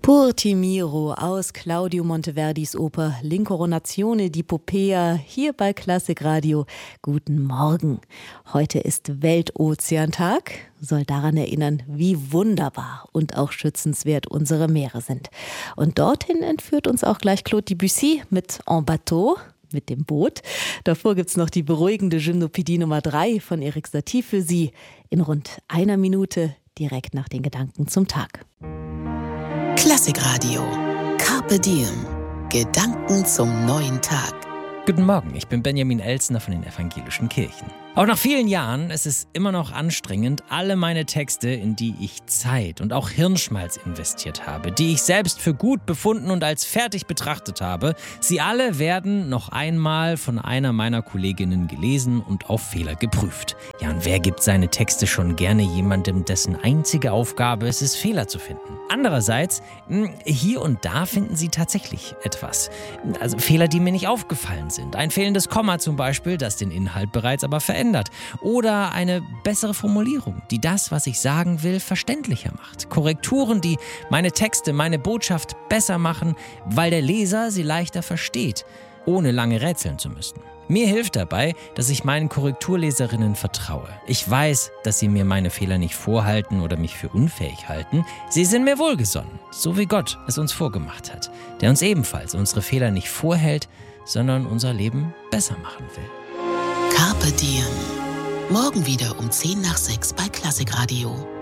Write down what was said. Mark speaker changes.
Speaker 1: Pur-Ti-Miro aus Claudio Monteverdis Oper L'Incoronazione di Poppea hier bei Klassikradio. Guten Morgen. Heute ist Weltozeantag, soll daran erinnern, wie wunderbar und auch schützenswert unsere Meere sind. Und dorthin entführt uns auch gleich Claude Debussy mit En Bateau, mit dem Boot. Davor gibt's noch die beruhigende Gymnopädie Nummer 3 von Erik Satie für Sie in rund einer Minute, direkt nach den Gedanken zum Tag.
Speaker 2: Klassikradio. Carpe Diem. Gedanken zum neuen Tag.
Speaker 3: Guten Morgen, ich bin Benjamin Elsner von den Evangelischen Kirchen. Auch nach vielen Jahren ist es immer noch anstrengend, alle meine Texte, in die ich Zeit und auch Hirnschmalz investiert habe, die ich selbst für gut befunden und als fertig betrachtet habe, sie alle werden noch einmal von einer meiner Kolleginnen gelesen und auf Fehler geprüft. Ja, und wer gibt seine Texte schon gerne jemandem, dessen einzige Aufgabe es ist, Fehler zu finden? Andererseits, hier und da finden sie tatsächlich etwas. Also Fehler, die mir nicht aufgefallen sind. Ein fehlendes Komma zum Beispiel, das den Inhalt bereits aber verändert. Oder eine bessere Formulierung, die das, was ich sagen will, verständlicher macht. Korrekturen, die meine Texte, meine Botschaft besser machen, weil der Leser sie leichter versteht, ohne lange rätseln zu müssen. Mir hilft dabei, dass ich meinen Korrekturleserinnen vertraue. Ich weiß, dass sie mir meine Fehler nicht vorhalten oder mich für unfähig halten. Sie sind mir wohlgesonnen, so wie Gott es uns vorgemacht hat, der uns ebenfalls unsere Fehler nicht vorhält, sondern unser Leben besser machen will.
Speaker 2: Carpe Diem. Morgen wieder um 5:50 bei Klassikradio.